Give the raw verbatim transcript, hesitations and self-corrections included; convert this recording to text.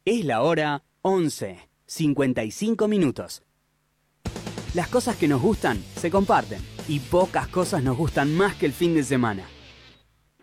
Es la hora once, cincuenta y cinco minutos. Las cosas que nos gustan se comparten y pocas cosas nos gustan más que el fin de semana.